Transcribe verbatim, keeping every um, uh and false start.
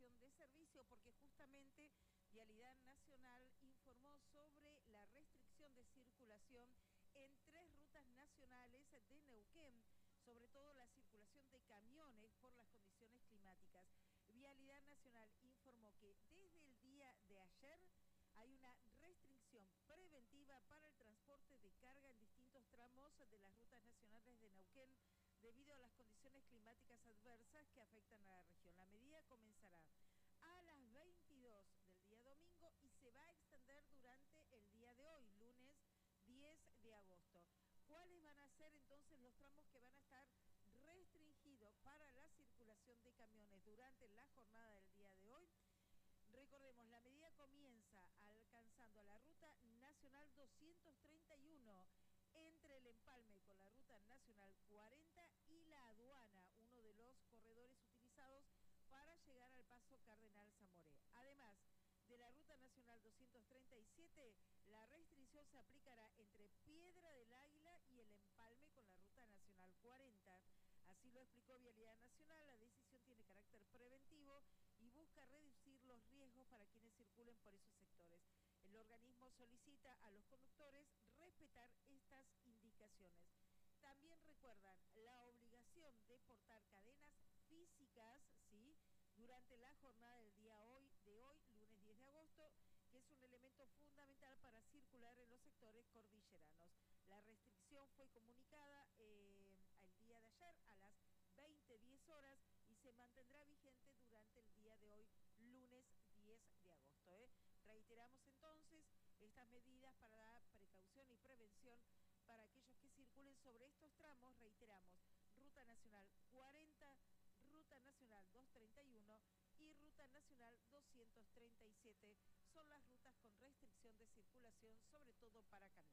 estación de servicio, porque justamente Vialidad Nacional informó sobre la restricción de circulación en tres rutas nacionales de Neuquén, sobre todo la circulación de camiones por las condiciones climáticas. Vialidad Nacional informó que desde el día de ayer hay una restricción preventiva para el transporte de carga en distintos tramos de las rutas nacionales de Neuquén debido a las condiciones climáticas adversas que afectan a la región. La medida comenzará a las veintidós del día domingo y se va a extender durante el día de hoy, lunes diez de agosto. ¿Cuáles van a ser entonces los tramos que van a estar restringidos para la circulación de camiones durante la jornada del día de hoy? Recordemos, la medida comienza alcanzando a la ruta nacional doscientos treinta y uno entre el empalme con la ruta nacional cuarenta y la aduana, uno de los corredores utilizados para llegar al paso Cardenal Zamoré. Además de la ruta nacional doscientos treinta y siete, la restricción se aplicará entre Piedra del Águila y el empalme con la ruta nacional cuarenta. Así lo explicó Vialidad Nacional. La decisión tiene carácter preventivo y busca reducir los riesgos para quienes circulen por esos sectores. El organismo solicita a los conductores respetar estas indicaciones. También recuerdan la obligación de portar cadenas físicas, ¿sí?, durante la jornada del día hoy, de hoy, lunes diez de agosto, que es un elemento fundamental para circular en los sectores cordilleranos. La restricción fue comunicada eh, el día de ayer a las veinte diez horas y se mantendrá vigente durante el día de hoy, lunes diez de agosto. ¿eh? Reiteramos entonces estas medidas para la precaución y prevención para aquellos que circulen sobre estos tramos. Reiteramos, Ruta Nacional cuarenta, Ruta Nacional doscientos treinta y uno y Ruta Nacional doscientos treinta y siete son las rutas con restricción de circulación, sobre todo para camiones.